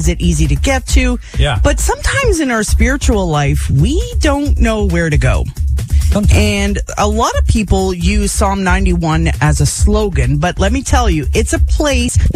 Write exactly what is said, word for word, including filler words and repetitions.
Is it easy to get to? Yeah. But sometimes in our spiritual life, we don't know where to go. Sometimes. And a lot of people use Psalm ninety-one as a slogan, but let me tell you, it's a place